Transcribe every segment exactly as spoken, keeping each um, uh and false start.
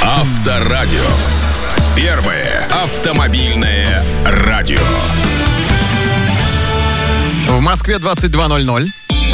Авторадио. Первое автомобильное радио. В Москве двадцать два ноль ноль.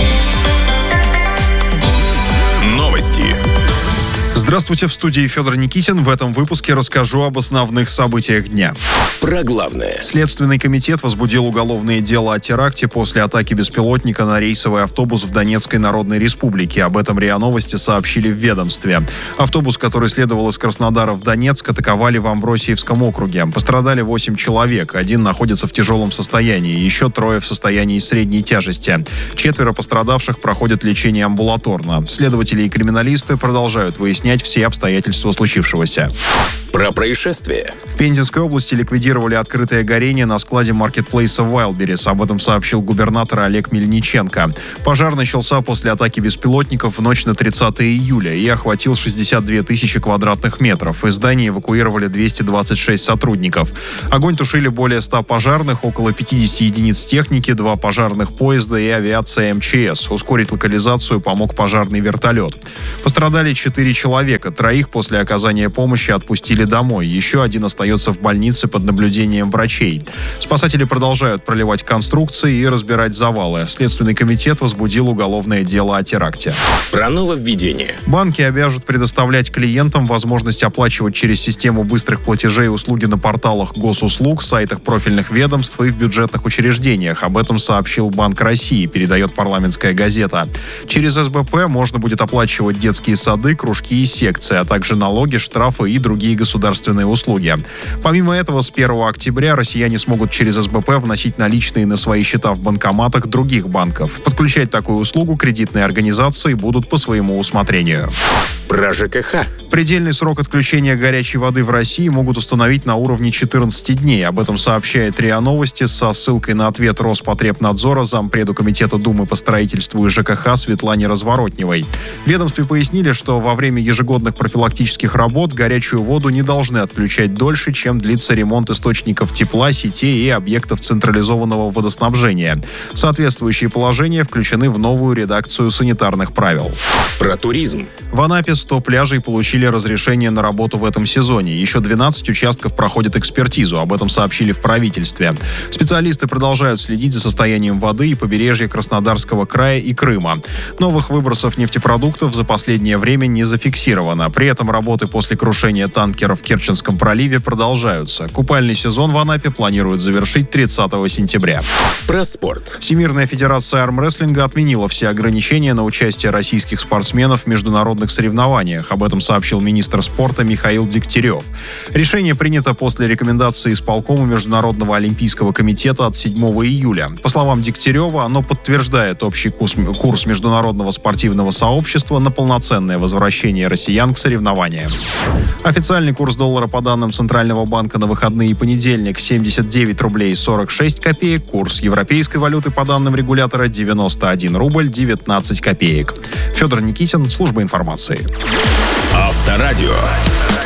Новости. Здравствуйте, в студии Федор Никитин. В этом выпуске расскажу об основных событиях дня. Про главное. Следственный комитет возбудил уголовное дело о теракте после атаки беспилотника на рейсовый автобус в Донецкой Народной Республике. Об этом РИА Новости сообщили в ведомстве. Автобус, который следовал из Краснодара в Донецк, атаковали в Амбросиевском округе. Пострадали восемь человек. Один находится в тяжелом состоянии, еще трое в состоянии средней тяжести. Четверо пострадавших проходят лечение амбулаторно. Следователи и криминалисты продолжают выяснять все обстоятельства случившегося. Про происшествие. В Пензенской области ликвидировали открытое горение на складе маркетплейса Wildberries. Об этом сообщил губернатор Олег Мельниченко. Пожар начался после атаки беспилотников в ночь на тридцатое июля и охватил шестьдесят две тысячи квадратных метров. Из здания эвакуировали двести двадцать шесть сотрудников. Огонь тушили более ста пожарных, около пятьдесят единиц техники, два пожарных поезда и авиация эм че эс. Ускорить локализацию помог пожарный вертолет. Пострадали четыре человека. Троих после оказания помощи отпустили домой. Еще один остается в больнице под наблюдением врачей. Спасатели продолжают проливать конструкции и разбирать завалы. Следственный комитет возбудил уголовное дело о теракте. Про нововведение. Банки обяжут предоставлять клиентам возможность оплачивать через систему быстрых платежей услуги на порталах госуслуг, сайтах профильных ведомств и в бюджетных учреждениях. Об этом сообщил Банк России, передает «Парламентская газета». Через эс бэ пэ можно будет оплачивать детские сады, кружки и секции, а также налоги, штрафы и другие государственные услуги. Помимо этого, с первого октября россияне смогут через эс бэ пэ вносить наличные на свои счета в банкоматах других банков. Подключать такую услугу кредитные организации будут по своему усмотрению. Про жэ ка ха. Предельный срок отключения горячей воды в России могут установить на уровне четырнадцати дней. Об этом сообщает РИА Новости со ссылкой на ответ Роспотребнадзора зампреду Комитета Думы по строительству и жэ ка ха Светлане Разворотневой. В ведомстве пояснили, что во время ежегодных профилактических работ горячую воду не должны отключать дольше, чем длится ремонт источников тепла, сетей и объектов централизованного водоснабжения. Соответствующие положения включены в новую редакцию санитарных правил. Про туризм. В Анапе сто пляжей получили разрешение на работу в этом сезоне. Еще двенадцать участков проходят экспертизу. Об этом сообщили в правительстве. Специалисты продолжают следить за состоянием воды и побережья Краснодарского края и Крыма. Новых выбросов нефтепродуктов за последнее время не зафиксировано. При этом работы после крушения танкера в Керченском проливе продолжаются. Купальный сезон в Анапе планируют завершить тридцатого сентября. Про спорт. Всемирная федерация армрестлинга отменила все ограничения на участие российских спортсменов в международных соревнованиях. Об этом сообщил министр спорта Михаил Дегтярев. Решение принято после рекомендации исполкома Международного олимпийского комитета от седьмого июля. По словам Дегтярева, оно подтверждает общий курс, курс международного спортивного сообщества на полноценное возвращение россиян к соревнованиям. Официальный курс доллара по данным Центрального банка на выходные и понедельник семьдесят девять рублей сорок шесть копеек. Курс европейской валюты по данным регулятора девяносто один рубль девятнадцать копеек. Федор Никитин, служба информации. Авторадио.